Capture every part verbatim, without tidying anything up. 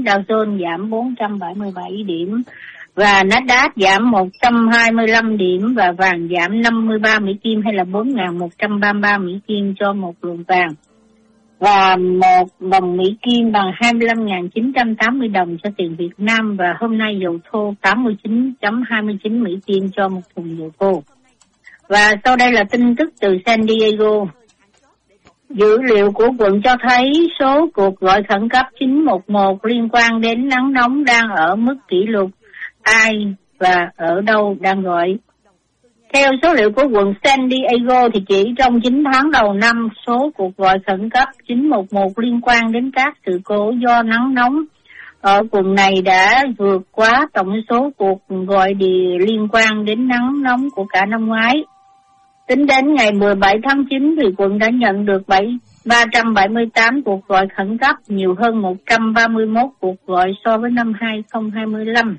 Dow Jones giảm bốn trăm bảy mươi bảy điểm và Nasdaq giảm một trăm hai mươi lăm điểm và vàng giảm năm mươi ba Mỹ Kim hay là bốn nghìn một trăm ba mươi ba Mỹ Kim cho một lượng vàng. Và một đồng Mỹ Kim bằng hai mươi lăm nghìn chín trăm tám mươi đồng cho tiền Việt Nam, và hôm nay dầu thô tám mươi chín phẩy hai mươi chín Mỹ Kim cho một thùng dầu thô. Và sau đây là tin tức từ San Diego. Dữ liệu của quận cho thấy số cuộc gọi khẩn cấp chín một một liên quan đến nắng nóng đang ở mức kỷ lục. Ai và ở đâu đang gọi? Theo số liệu của quận San Diego thì chỉ trong chín tháng đầu năm, số cuộc gọi khẩn cấp chín một một liên quan đến các sự cố do nắng nóng ở quận này đã vượt quá tổng số cuộc gọi đi liên quan đến nắng nóng của cả năm ngoái. Tính đến ngày mười bảy tháng chín thì quận đã nhận được ba trăm bảy mươi tám cuộc gọi khẩn cấp, nhiều hơn một trăm ba mươi mốt cuộc gọi so với năm hai không hai lăm.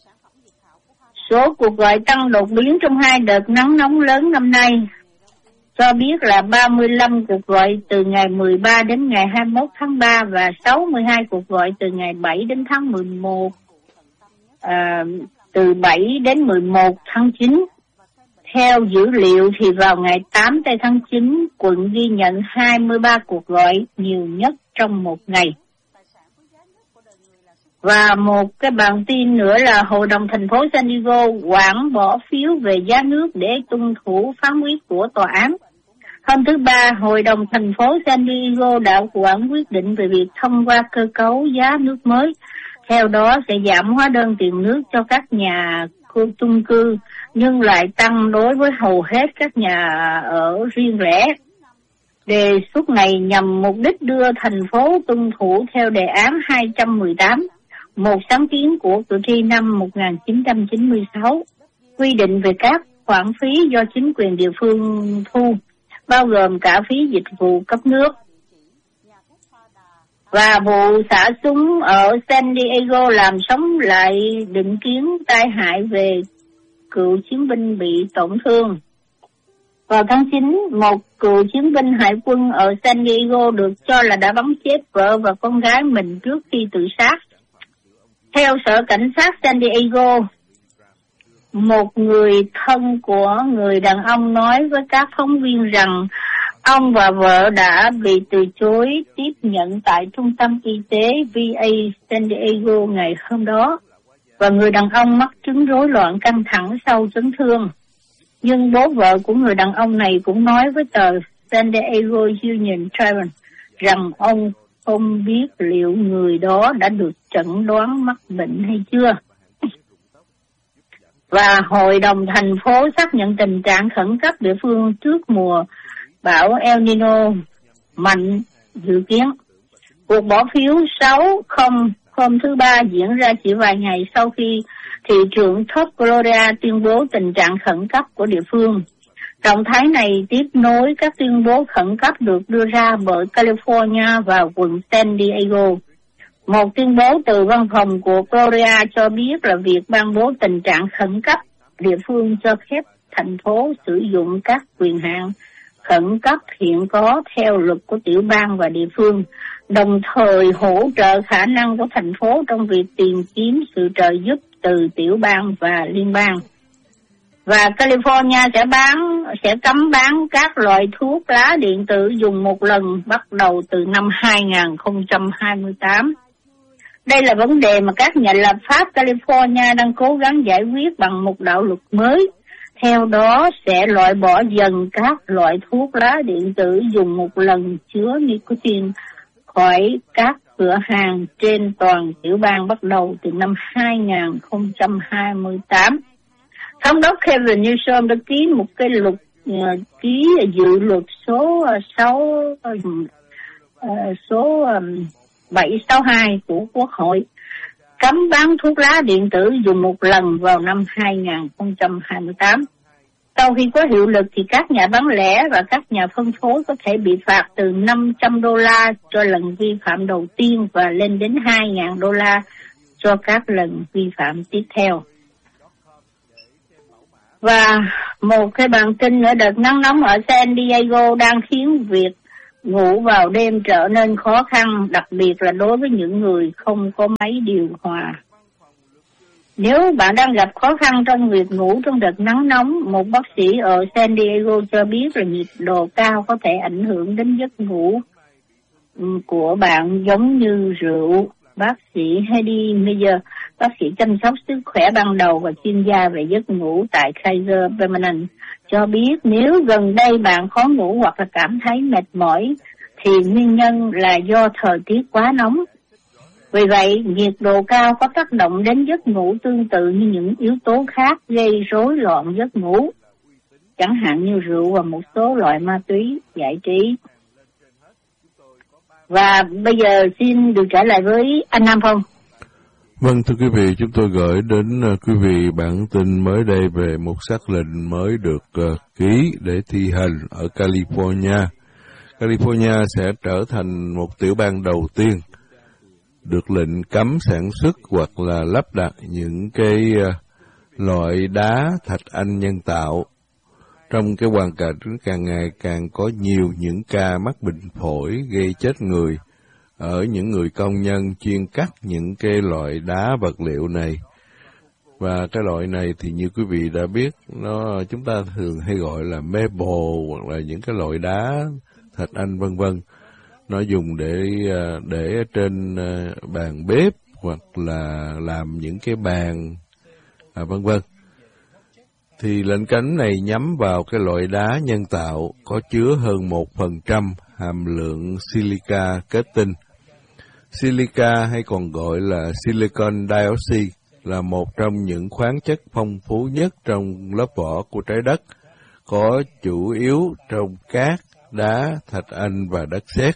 Số cuộc gọi tăng đột biến trong hai đợt nắng nóng lớn năm nay cho biết là ba mươi lăm cuộc gọi từ ngày mười ba đến ngày hai mươi mốt tháng ba và sáu mươi hai cuộc gọi từ ngày bảy đến tháng mười một, à, từ bảy đến mười một tháng chín. Theo dữ liệu thì vào ngày tám tháng chín, quận ghi nhận hai mươi ba cuộc gọi, nhiều nhất trong một ngày. Và một cái bản tin nữa là Hội đồng thành phố San Diego hoãn bỏ phiếu về giá nước để tuân thủ phán quyết của tòa án. Hôm thứ Ba, Hội đồng thành phố San Diego đã hoãn quyết định về việc thông qua cơ cấu giá nước mới. Theo đó sẽ giảm hóa đơn tiền nước cho các nhà chung cư, nhưng lại tăng đối với hầu hết các nhà ở riêng lẻ. Đề xuất này nhằm mục đích đưa thành phố tuân thủ theo đề án hai trăm mười tám, một sáng kiến của cử tri năm một nghìn chín trăm chín mươi sáu, quy định về các khoản phí do chính quyền địa phương thu, bao gồm cả phí dịch vụ cấp nước. Và vụ xả súng ở San Diego làm sống lại định kiến tai hại về cựu chiến binh bị tổn thương. Vào tháng chín, một cựu chiến binh hải quân ở San Diego được cho là đã bắn chết vợ và con gái mình trước khi tự sát. Theo Sở Cảnh sát San Diego, một người thân của người đàn ông nói với các phóng viên rằng ông và vợ đã bị từ chối tiếp nhận tại trung tâm y tế V A San Diego ngày hôm đó, và người đàn ông mắc chứng rối loạn căng thẳng sau chấn thương. Nhưng bố vợ của người đàn ông này cũng nói với tờ San Diego Union Tribune rằng ông không biết liệu người đó đã được chẩn đoán mắc bệnh hay chưa. Và Hội đồng thành phố xác nhận tình trạng khẩn cấp địa phương trước mùa bão El Nino mạnh dự kiến. Cuộc bỏ phiếu sáu không hôm thứ Ba diễn ra chỉ vài ngày sau khi thị trưởng Todd Gloria tuyên bố tình trạng khẩn cấp của địa phương. Động thái này tiếp nối các tuyên bố khẩn cấp được đưa ra bởi California và quận San Diego. Một tuyên bố từ văn phòng của Gloria cho biết là việc ban bố tình trạng khẩn cấp địa phương cho phép thành phố sử dụng các quyền hạn khẩn cấp hiện có theo luật của tiểu bang và địa phương, đồng thời hỗ trợ khả năng của thành phố trong việc tìm kiếm sự trợ giúp từ tiểu bang và liên bang. Và California sẽ bán sẽ cấm bán các loại thuốc lá điện tử dùng một lần bắt đầu từ năm hai không hai tám. Đây là vấn đề mà các nhà lập pháp California đang cố gắng giải quyết bằng một đạo luật mới. Theo đó sẽ loại bỏ dần các loại thuốc lá điện tử dùng một lần chứa nicotine khỏi các cửa hàng trên toàn tiểu bang bắt đầu từ năm hai không hai tám. Thống đốc Kevin Newsom đã ký một cái luật uh, ký dự luật số sáu uh, số um, bảy sáu hai của Quốc hội cấm bán thuốc lá điện tử dùng một lần vào năm hai không hai tám. Sau khi có hiệu lực thì các nhà bán lẻ và các nhà phân phối có thể bị phạt từ năm trăm đô la cho lần vi phạm đầu tiên và lên đến hai nghìn đô la cho các lần vi phạm tiếp theo. Và một cái bản tin nữa, đợt nắng nóng ở San Diego đang khiến việc ngủ vào đêm trở nên khó khăn, đặc biệt là đối với những người không có máy điều hòa. Nếu bạn đang gặp khó khăn trong việc ngủ trong đợt nắng nóng, một bác sĩ ở San Diego cho biết là nhiệt độ cao có thể ảnh hưởng đến giấc ngủ của bạn giống như rượu. Bác sĩ Heidi Meyer, bác sĩ chăm sóc sức khỏe ban đầu và chuyên gia về giấc ngủ tại Kaiser Permanente, cho biết nếu gần đây bạn khó ngủ hoặc là cảm thấy mệt mỏi thì nguyên nhân là do thời tiết quá nóng. Vì vậy, nhiệt độ cao có tác động đến giấc ngủ tương tự như những yếu tố khác gây rối loạn giấc ngủ, chẳng hạn như rượu và một số loại ma túy giải trí. Và bây giờ xin được trả lời với anh Nam Phong. Vâng, thưa quý vị, chúng tôi gửi đến uh, quý vị bản tin mới đây về một sắc lệnh mới được uh, ký để thi hành ở California. California sẽ trở thành một tiểu bang đầu tiên được lệnh cấm sản xuất hoặc là lắp đặt những cái uh, loại đá thạch anh nhân tạo. Trong cái hoàn cảnh càng ngày càng có nhiều những ca mắc bệnh phổi gây chết người ở những người công nhân chuyên cắt những cái loại đá vật liệu này. Và cái loại này thì như quý vị đã biết, nó chúng ta thường hay gọi là maple hoặc là những cái loại đá thạch anh vân vân. Nó dùng để để ở trên bàn bếp hoặc là làm những cái bàn à, vân vân. Thì lệnh cấm này nhắm vào cái loại đá nhân tạo có chứa hơn một phần trăm hàm lượng silica kết tinh. Silica hay còn gọi là silicon dioxide là một trong những khoáng chất phong phú nhất trong lớp vỏ của trái đất, có chủ yếu trong cát, đá, thạch anh và đất sét.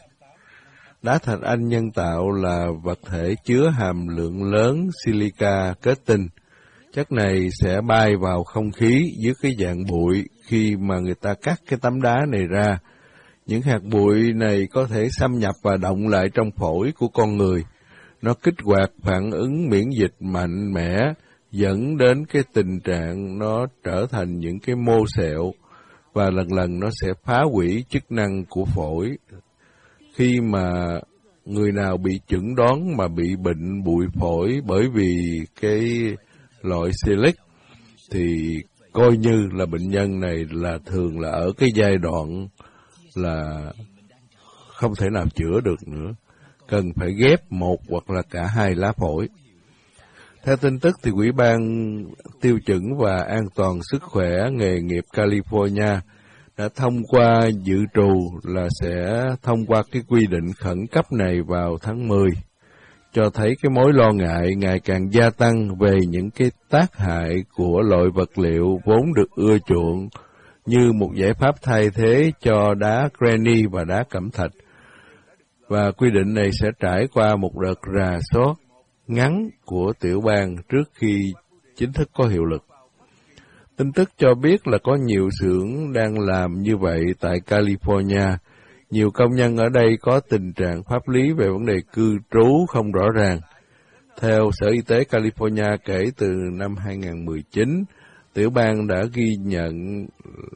Đá thạch anh nhân tạo là vật thể chứa hàm lượng lớn silica kết tinh. Chất này sẽ bay vào không khí dưới cái dạng bụi khi mà người ta cắt cái tấm đá này ra. Những hạt bụi này có thể xâm nhập và động lại trong phổi của con người. Nó kích hoạt phản ứng miễn dịch mạnh mẽ, dẫn đến cái tình trạng nó trở thành những cái mô sẹo, và lần lần nó sẽ phá hủy chức năng của phổi. Khi mà người nào bị chẩn đoán mà bị bệnh bụi phổi bởi vì cái loại silic thì coi như là bệnh nhân này là thường là ở cái giai đoạn là không thể nào chữa được nữa, cần phải ghép một hoặc là cả hai lá phổi. Theo tin tức thì Ủy ban Tiêu chuẩn và An toàn sức khỏe nghề nghiệp California đã thông qua dự trù là sẽ thông qua cái quy định khẩn cấp này vào tháng mười, cho thấy cái mối lo ngại ngày càng gia tăng về những cái tác hại của loại vật liệu vốn được ưa chuộng như một giải pháp thay thế cho đá granite và đá cẩm thạch. Và quy định này sẽ trải qua một đợt rà soát ngắn của tiểu bang trước khi chính thức có hiệu lực. Tin tức cho biết là có nhiều xưởng đang làm như vậy tại California. Nhiều công nhân ở đây có tình trạng pháp lý về vấn đề cư trú không rõ ràng. Theo Sở Y tế California, kể từ năm hai không một chín, tiểu bang đã ghi nhận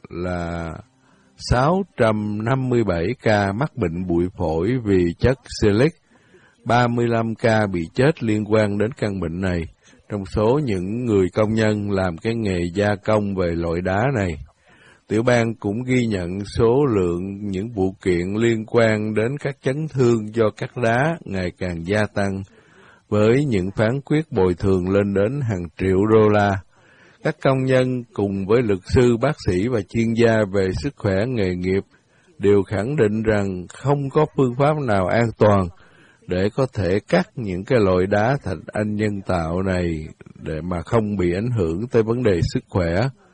là sáu trăm năm mươi bảy ca mắc bệnh bụi phổi vì chất silic, ba mươi lăm ca bị chết liên quan đến căn bệnh này, trong số những người công nhân làm cái nghề gia công về loại đá này. Tiểu bang cũng ghi nhận số lượng những vụ kiện liên quan đến các chấn thương do cắt đá ngày càng gia tăng, với những phán quyết bồi thường lên đến hàng triệu đô la. Các công nhân cùng với luật sư, bác sĩ và chuyên gia về sức khỏe nghề nghiệp đều khẳng định rằng không có phương pháp nào an toàn để có thể cắt những cái loại đá thạch anh nhân tạo này để mà không bị ảnh hưởng tới vấn đề sức khỏe.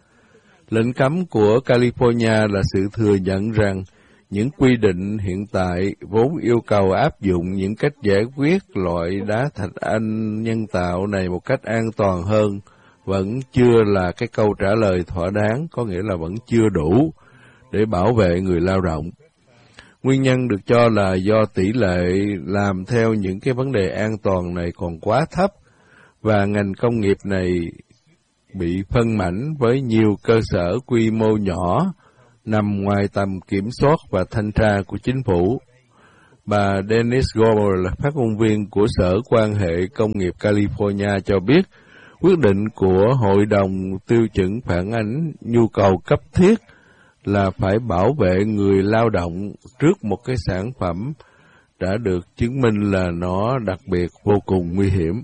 Lệnh cấm của California là sự thừa nhận rằng những quy định hiện tại vốn yêu cầu áp dụng những cách giải quyết loại đá thạch anh nhân tạo này một cách an toàn hơn vẫn chưa là cái câu trả lời thỏa đáng, có nghĩa là vẫn chưa đủ để bảo vệ người lao động. Nguyên nhân được cho là do tỷ lệ làm theo những cái vấn đề an toàn này còn quá thấp, và ngành công nghiệp này bị phân mảnh với nhiều cơ sở quy mô nhỏ nằm ngoài tầm kiểm soát và thanh tra của chính phủ. Bà Denise Gore là phát ngôn viên của Sở Quan hệ Công nghiệp California cho biết, quyết định của Hội đồng tiêu chuẩn phản ánh nhu cầu cấp thiết là phải bảo vệ người lao động trước một cái sản phẩm đã được chứng minh là nó đặc biệt vô cùng nguy hiểm.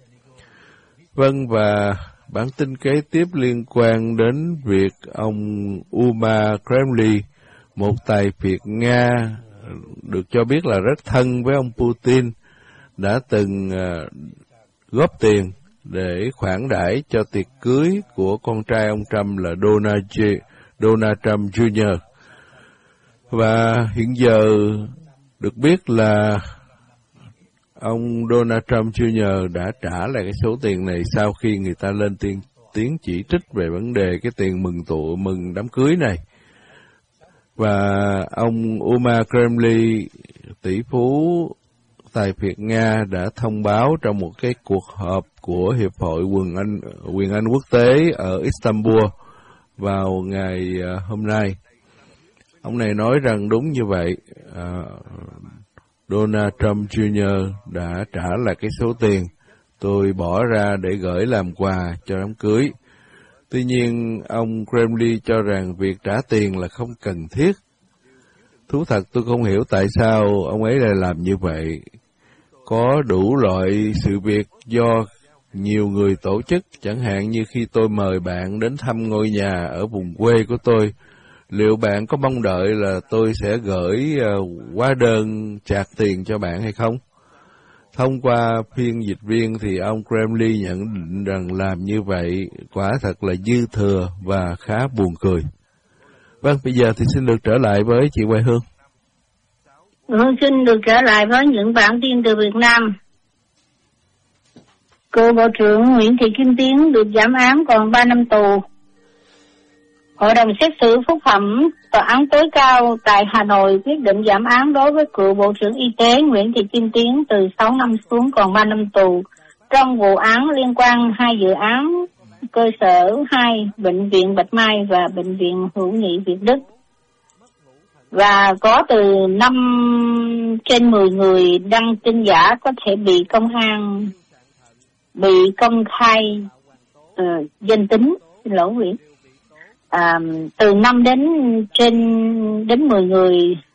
Vâng, và bản tin kế tiếp liên quan đến việc ông Uma Kremli, một tài phiệt Nga được cho biết là rất thân với ông Putin, đã từng uh, góp tiền để khoản đãi cho tiệc cưới của con trai ông Trump là Donald, J, Donald Trump Junior Và hiện giờ được biết là ông Donald Trump Junior đã trả lại cái số tiền này sau khi người ta lên tiếng, tiếng chỉ trích về vấn đề cái tiền mừng tụ mừng đám cưới này. Và ông Uma Kremli, tỷ phú tài phiệt Nga, đã thông báo trong một cái cuộc họp của Hiệp hội Quyền Anh, Quyền Anh Quốc tế ở Istanbul vào ngày uh, hôm nay. Ông này nói rằng đúng như vậy, uh, Donald Trump Junior đã trả lại cái số tiền tôi bỏ ra để gửi làm quà cho đám cưới. Tuy nhiên, ông Kremli cho rằng việc trả tiền là không cần thiết. Thú thật tôi không hiểu tại sao ông ấy lại làm như vậy. Có đủ loại sự việc do nhiều người tổ chức, chẳng hạn như khi tôi mời bạn đến thăm ngôi nhà ở vùng quê của tôi, liệu bạn có mong đợi là tôi sẽ gửi uh, hóa đơn trả tiền cho bạn hay không? Thông qua phiên dịch viên thì ông Kremli nhận định rằng làm như vậy quả thật là dư thừa và khá buồn cười. Vâng, bây giờ thì xin được trở lại với chị Hoài Hương. Hương xin được trở lại với những bản tin từ Việt Nam. Cựu Bộ trưởng Nguyễn Thị Kim Tiến được giảm án còn ba năm tù. Hội đồng xét xử phúc thẩm Tòa án tối cao tại Hà Nội quyết định giảm án đối với cựu Bộ trưởng Y tế Nguyễn Thị Kim Tiến từ sáu năm xuống còn ba năm tù trong vụ án liên quan hai dự án cơ sở hai Bệnh viện Bạch Mai và Bệnh viện Hữu nghị Việt Đức. Và có từ năm trên mười người đăng tin giả có thể bị công an bị công khai uh, danh tính, xin lỗi Nguyễn. À, từ năm đến trên đến mười người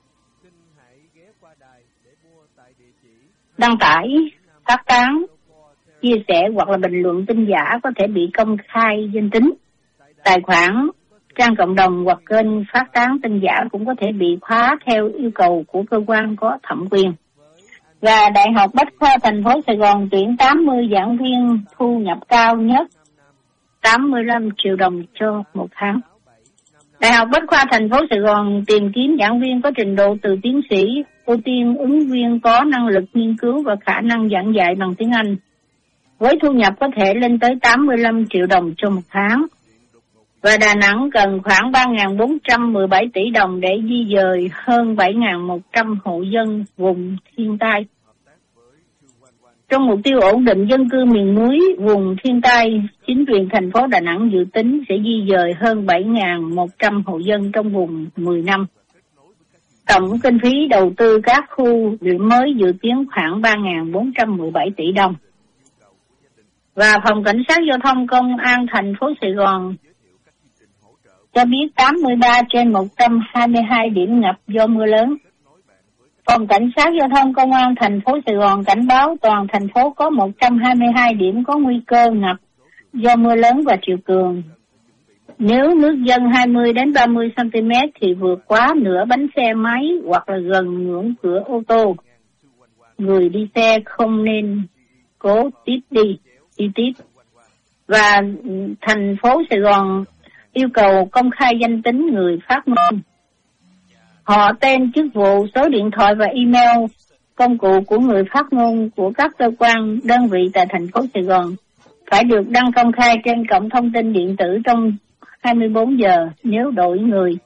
đăng tải, phát tán, chia sẻ hoặc là bình luận tin giả có thể bị công khai danh tính. Tài khoản, trang cộng đồng hoặc kênh phát tán tin giả cũng có thể bị khóa theo yêu cầu của cơ quan có thẩm quyền. Và Đại học Bách khoa thành phố Sài Gòn tuyển tám mươi giảng viên thu nhập cao nhất tám mươi lăm triệu đồng cho một tháng. Đại học Bách khoa thành phố Sài Gòn tìm kiếm giảng viên có trình độ từ tiến sĩ, ưu tiên ứng viên có năng lực nghiên cứu và khả năng giảng dạy bằng tiếng Anh, với thu nhập có thể lên tới tám mươi lăm triệu đồng cho một tháng. Và Đà Nẵng cần khoảng ba nghìn bốn trăm mười bảy tỷ đồng để di dời hơn bảy nghìn một trăm hộ dân vùng thiên tai. Trong mục tiêu ổn định dân cư miền núi, vùng thiên tai, chính quyền thành phố Đà Nẵng dự tính sẽ di dời hơn bảy nghìn một trăm hộ dân trong vùng mười năm. Tổng kinh phí đầu tư các khu điểm mới dự kiến khoảng ba nghìn bốn trăm mười bảy tỷ đồng. Và Phòng Cảnh sát Giao thông Công an thành phố Sài Gòn cho biết tám mươi ba trên một trăm hai mươi hai điểm ngập do mưa lớn. Phòng Cảnh sát Giao thông Công an thành phố Sài Gòn cảnh báo toàn thành phố có một trăm hai mươi hai điểm có nguy cơ ngập do mưa lớn và triều cường. Nếu nước dâng hai mươi đến ba mươi xăng-ti-mét thì vượt quá nửa bánh xe máy hoặc là gần ngưỡng cửa ô tô. Người đi xe không nên cố tiếp đi, đi tiếp. Và thành phố Sài Gòn yêu cầu công khai danh tính người phát ngôn, họ, tên, chức vụ, số điện thoại và email, công cụ của người phát ngôn của các cơ quan, đơn vị tại thành phố Sài Gòn phải được đăng công khai trên cổng thông tin điện tử trong hai mươi bốn giờ. Nếu đổi người,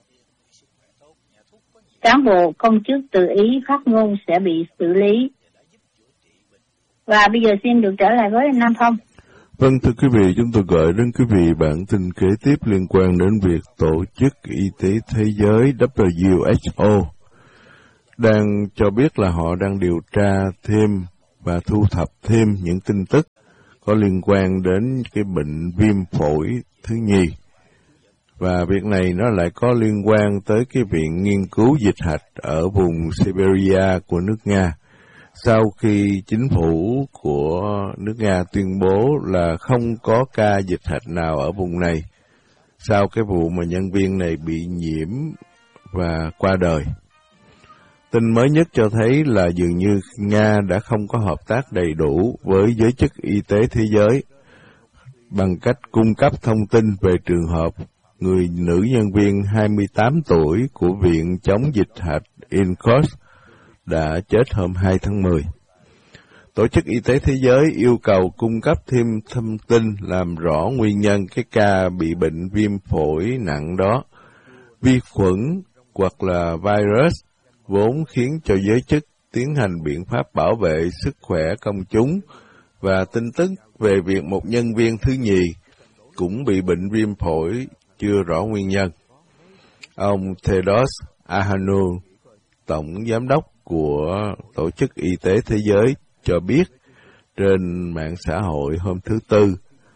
cán bộ công chức tự ý phát ngôn sẽ bị xử lý. Và bây giờ xin được trở lại với anh Nam Phong. Vâng, thưa quý vị, chúng tôi gửi đến quý vị bản tin kế tiếp liên quan đến việc Tổ chức Y tế Thế giới W H O đang cho biết là họ đang điều tra thêm và thu thập thêm những tin tức có liên quan đến cái bệnh viêm phổi thứ nhì. Và việc này nó lại có liên quan tới cái viện nghiên cứu dịch hạch ở vùng Siberia của nước Nga. Sau khi chính phủ của nước Nga tuyên bố là không có ca dịch hạch nào ở vùng này, sau cái vụ mà nhân viên này bị nhiễm và qua đời. Tin mới nhất cho thấy là dường như Nga đã không có hợp tác đầy đủ với giới chức y tế thế giới bằng cách cung cấp thông tin về trường hợp người nữ nhân viên hai mươi tám tuổi của Viện chống dịch hạch Inkhos đã chết hôm hai tháng mười. Tổ chức Y tế Thế giới yêu cầu cung cấp thêm thông tin làm rõ nguyên nhân cái ca bị bệnh viêm phổi nặng đó. Vi khuẩn hoặc là virus vốn khiến cho giới chức tiến hành biện pháp bảo vệ sức khỏe công chúng, và tin tức về việc một nhân viên thứ nhì cũng bị bệnh viêm phổi chưa rõ nguyên nhân. Ông Tedros Adhanom, Tổng Giám đốc của Tổ chức Y tế Thế giới, cho biết trên mạng xã hội hôm thứ Tư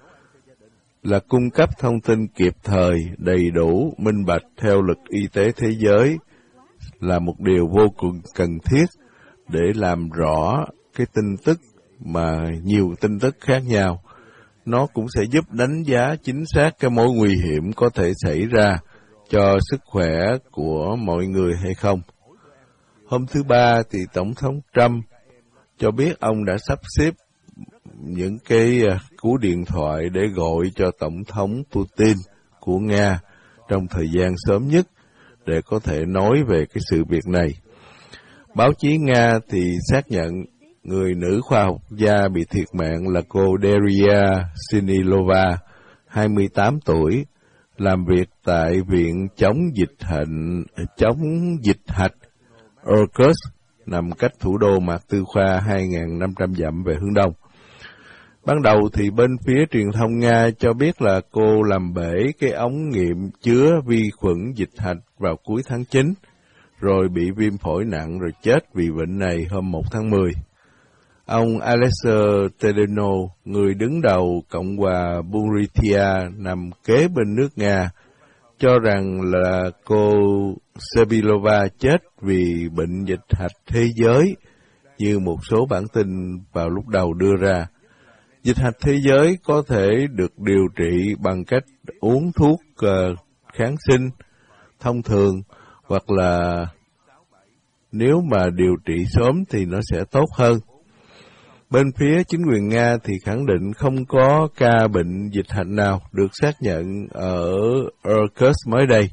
là cung cấp thông tin kịp thời, đầy đủ, minh bạch theo luật y tế thế giới là một điều vô cùng cần thiết để làm rõ cái tin tức mà nhiều tin tức khác nhau. Nó cũng sẽ giúp đánh giá chính xác cái mối nguy hiểm có thể xảy ra cho sức khỏe của mọi người hay không. Hôm thứ Ba thì Tổng thống Trump cho biết ông đã sắp xếp những cái cú điện thoại để gọi cho Tổng thống Putin của Nga trong thời gian sớm nhất để có thể nói về cái sự việc này. Báo chí Nga thì xác nhận người nữ khoa học gia bị thiệt mạng là cô Daria Sinilova, hai mươi tám tuổi, làm việc tại Viện chống dịch hạnh chống dịch hạch Irkutsk, nằm cách thủ đô Mạc Tư Khoa hai nghìn năm trăm dặm về hướng đông. Ban đầu thì bên phía truyền thông Nga cho biết là cô làm bể cái ống nghiệm chứa vi khuẩn dịch hạch vào cuối tháng chín, rồi bị viêm phổi nặng rồi chết vì bệnh này hôm một tháng mười. Ông Alexei Tedeno, người đứng đầu Cộng hòa Buryatia nằm kế bên nước Nga, cho rằng là cô Sebilova chết vì bệnh dịch hạch thế giới, như một số bản tin vào lúc đầu đưa ra. Dịch hạch thế giới có thể được điều trị bằng cách uống thuốc uh, kháng sinh thông thường, hoặc là nếu mà điều trị sớm thì nó sẽ tốt hơn. Bên phía chính quyền Nga thì khẳng định không có ca bệnh dịch hạch nào được xác nhận ở Irkutsk mới đây.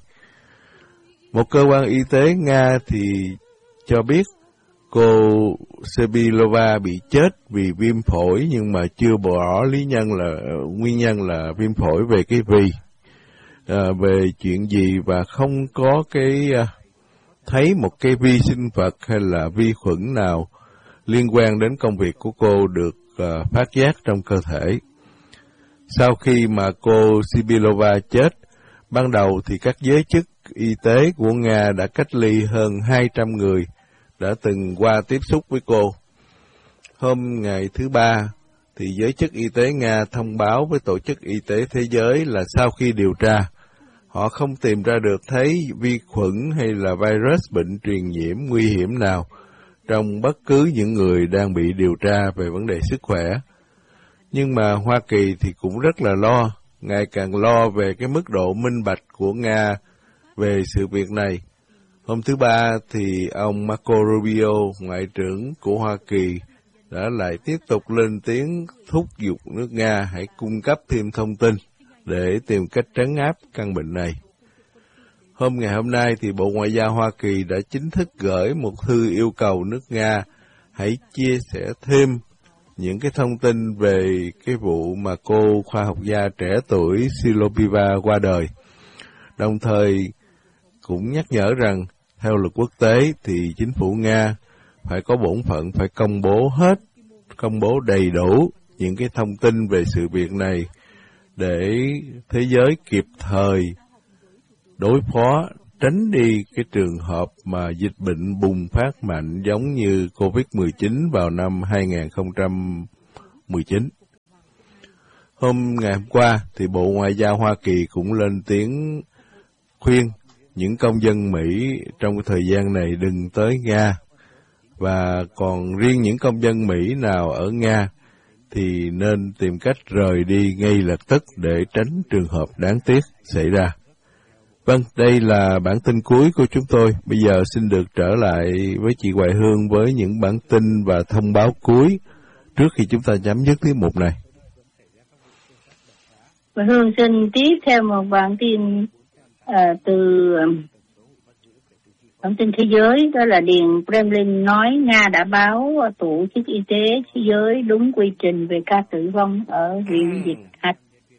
Một cơ quan y tế Nga thì cho biết cô Sebilova bị chết vì viêm phổi, nhưng mà chưa bỏ lý nhân là nguyên nhân là viêm phổi về cái vì à, về chuyện gì, và không có cái à, thấy một cái vi sinh vật hay là vi khuẩn nào liên quan đến công việc của cô được uh, phát giác trong cơ thể. Sau khi mà cô Sibilova chết, ban đầu thì các giới chức y tế của Nga đã cách ly hơn hai trăm người đã từng qua tiếp xúc với cô. Hôm ngày thứ Ba, thì giới chức y tế Nga thông báo với Tổ chức Y tế Thế giới là sau khi điều tra, họ không tìm ra được thấy vi khuẩn hay là virus bệnh truyền nhiễm nguy hiểm nào trong bất cứ những người đang bị điều tra về vấn đề sức khỏe. Nhưng mà Hoa Kỳ thì cũng rất là lo, ngày càng lo về cái mức độ minh bạch của Nga về sự việc này. Hôm thứ Ba thì ông Marco Rubio, Ngoại trưởng của Hoa Kỳ, đã lại tiếp tục lên tiếng thúc giục nước Nga hãy cung cấp thêm thông tin để tìm cách trấn áp căn bệnh này. Hôm ngày hôm nay thì Bộ Ngoại giao Hoa Kỳ đã chính thức gửi một thư yêu cầu nước Nga hãy chia sẻ thêm những cái thông tin về cái vụ mà cô khoa học gia trẻ tuổi Silovova qua đời. Đồng thời cũng nhắc nhở rằng theo luật quốc tế thì chính phủ Nga phải có bổn phận phải công bố hết, công bố đầy đủ những cái thông tin về sự việc này để thế giới kịp thời đối phó, tránh đi cái trường hợp mà dịch bệnh bùng phát mạnh giống như covid mười chín vào năm hai không một chín. Hôm ngày hôm qua thì Bộ Ngoại giao Hoa Kỳ cũng lên tiếng khuyên những công dân Mỹ trong cái thời gian này đừng tới Nga, và còn riêng những công dân Mỹ nào ở Nga thì nên tìm cách rời đi ngay lập tức để tránh trường hợp đáng tiếc xảy ra. Vâng, đây là bản tin cuối của chúng tôi. Bây giờ xin được trở lại với chị Hoài Hương với những bản tin và thông báo cuối trước khi chúng ta chấm dứt tiết mục này. Hoài Hương xin tiếp theo một bản tin uh, từ um, bản tin thế giới, đó là Điện Kremlin nói Nga đã báo Tổ chức Y tế Thế giới đúng quy trình về ca tử vong ở viện dịch hạch.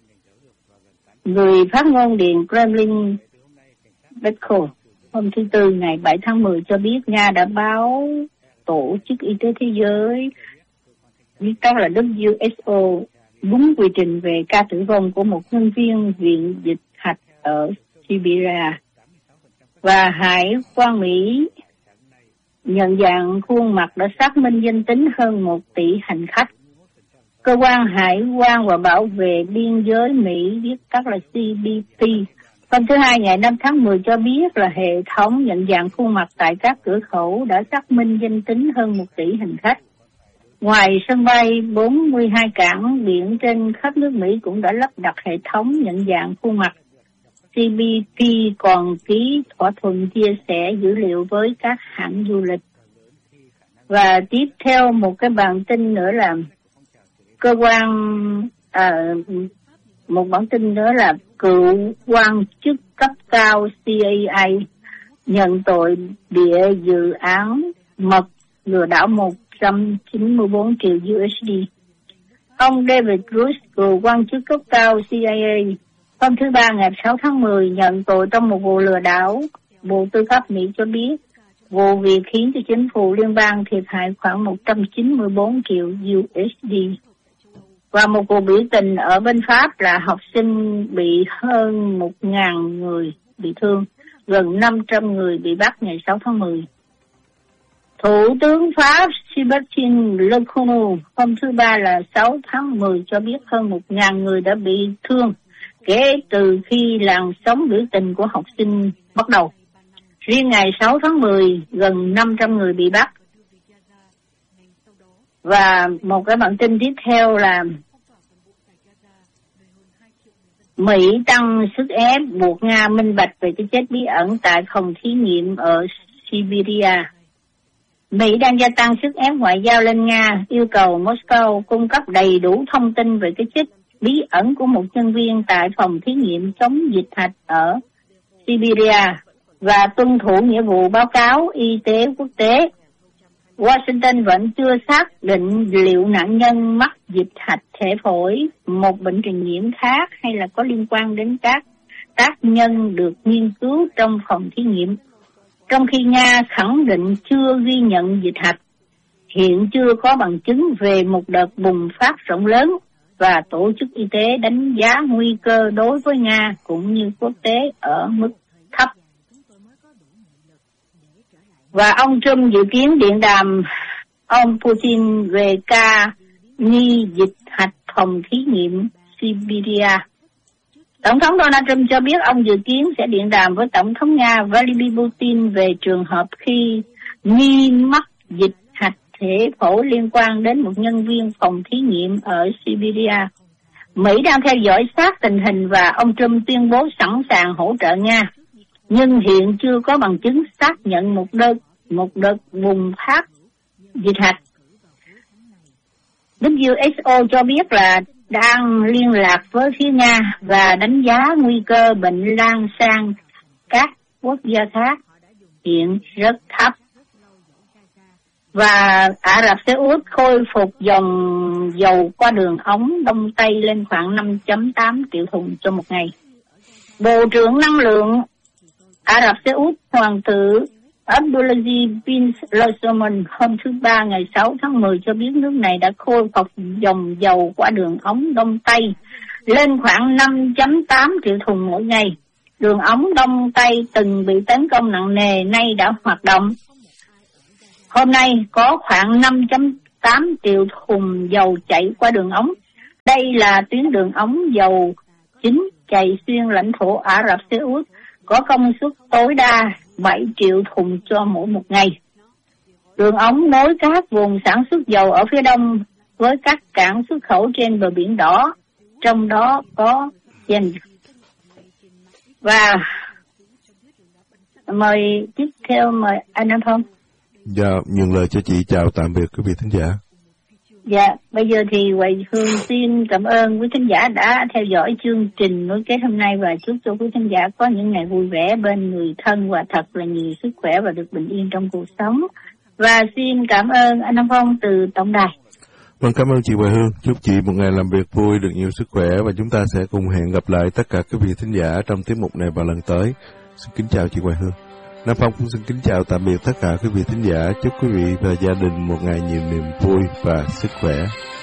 Người phát ngôn Điện Kremlin Peskov hôm thứ Tư ngày bảy tháng mười cho biết Nga đã báo Tổ chức Y tế Thế giới, viết tắt là W H O, đúng quy trình về ca tử vong của một nhân viên viện dịch hạch ở Siberia. Và Hải quan Mỹ nhận dạng khuôn mặt đã xác minh danh tính hơn một tỷ hành khách. Cơ quan Hải quan và Bảo vệ Biên giới Mỹ, viết tắt là C B P, hôm thứ Hai ngày năm tháng mười cho biết là hệ thống nhận dạng khuôn mặt tại các cửa khẩu đã xác minh danh tính hơn một tỷ hành khách. Ngoài sân bay, bốn mươi hai cảng biển trên khắp nước Mỹ cũng đã lắp đặt hệ thống nhận dạng khuôn mặt. C B P còn ký thỏa thuận chia sẻ dữ liệu với các hãng du lịch. Và tiếp theo một cái bản tin nữa là cơ quan à, một bản tin nữa là cựu quan chức cấp cao C I A nhận tội bịa dự án mật lừa đảo một trăm chín mươi bốn triệu U S D. Ông David Grush, cựu quan chức cấp cao C I A, hôm thứ Ba ngày sáu tháng mười nhận tội trong một vụ lừa đảo. Bộ Tư pháp Mỹ cho biết vụ việc khiến cho chính phủ liên bang thiệt hại khoảng một trăm chín mươi bốn triệu U S D. Và một cuộc biểu tình ở bên Pháp là học sinh bị hơn một nghìn người bị thương, gần năm trăm người bị bắt ngày sáu tháng mười. Thủ tướng Pháp Sébastien Lecornu hôm thứ Ba là sáu tháng mười cho biết hơn một nghìn người đã bị thương kể từ khi làn sóng biểu tình của học sinh bắt đầu. Riêng ngày sáu tháng mười, gần năm trăm người bị bắt. Và một cái bản tin tiếp theo là Mỹ tăng sức ép buộc Nga minh bạch về cái chết bí ẩn tại phòng thí nghiệm ở Siberia. Mỹ đang gia tăng sức ép ngoại giao lên Nga, yêu cầu Moscow cung cấp đầy đủ thông tin về cái chết bí ẩn của một nhân viên tại phòng thí nghiệm chống dịch hạch ở Siberia và tuân thủ nghĩa vụ báo cáo y tế quốc tế. Washington vẫn chưa xác định liệu nạn nhân mắc dịch hạch thể phổi, một bệnh truyền nhiễm khác, hay là có liên quan đến các tác nhân được nghiên cứu trong phòng thí nghiệm. Trong khi Nga khẳng định chưa ghi nhận dịch hạch, hiện chưa có bằng chứng về một đợt bùng phát rộng lớn, và Tổ chức Y tế đánh giá nguy cơ đối với Nga cũng như quốc tế ở mức thấp. Và ông Trump dự kiến điện đàm ông Putin về ca nghi dịch hạch phòng thí nghiệm Siberia. Tổng thống Donald Trump cho biết ông dự kiến sẽ điện đàm với Tổng thống Nga Vladimir Putin về trường hợp khi nghi mắc dịch hạch thể phổi liên quan đến một nhân viên phòng thí nghiệm ở Siberia. Mỹ đang theo dõi sát tình hình và ông Trump tuyên bố sẵn sàng hỗ trợ Nga, nhưng hiện chưa có bằng chứng xác nhận một đợt một đợt bùng phát dịch hạch. W H O cho biết là đang liên lạc với phía Nga và đánh giá nguy cơ bệnh lan sang các quốc gia khác hiện rất thấp. Và Ả Rập Xê Út khôi phục dòng dầu qua đường ống Đông Tây lên khoảng năm phẩy tám triệu thùng cho một ngày. Bộ trưởng Năng lượng Ả Rập Xê Út Hoàng tử Abdulaziz bin Salman hôm thứ Ba ngày sáu tháng mười cho biết nước này đã khôi phục dòng dầu qua đường ống Đông Tây lên khoảng năm phẩy tám triệu thùng mỗi ngày. Đường ống Đông Tây từng bị tấn công nặng nề nay đã hoạt động. Hôm nay có khoảng năm phẩy tám triệu thùng dầu chạy qua đường ống. Đây là tuyến đường ống dầu chính chạy xuyên lãnh thổ Ả Rập Xê Út, có công suất tối đa bảy triệu thùng cho mỗi một ngày. Đường ống nối các vùng sản xuất dầu ở phía đông với các cảng xuất khẩu trên bờ biển Đỏ, trong đó có Yemen. Và mời tiếp theo mời anh Nam Phong. Dạ, nhường lời cho chị chào tạm biệt quý vị thính giả. Dạ, bây giờ thì Hoài Hương xin cảm ơn quý thính giả đã theo dõi chương trình nối kết hôm nay và chúc cho quý thính giả có những ngày vui vẻ bên người thân và thật là nhiều sức khỏe và được bình yên trong cuộc sống. Và xin cảm ơn anh Nam Phong từ tổng đài. Vâng, cảm ơn chị Hoài Hương. Chúc chị một ngày làm việc vui, được nhiều sức khỏe và chúng ta sẽ cùng hẹn gặp lại tất cả quý vị thính giả trong tiết mục này vào lần tới. Xin kính chào chị Hoài Hương. Nam Phong cũng xin kính chào tạm biệt tất cả quý vị thính giả. Chúc quý vị và gia đình một ngày nhiều niềm vui và sức khỏe.